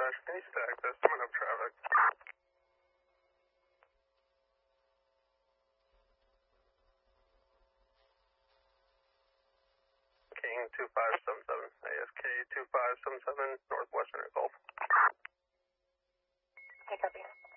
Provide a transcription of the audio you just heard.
dispatch. Can you stack this? I'm gonna have traffic. King 2577, ASK 2577, Northwestern Gulf. Okay, copy.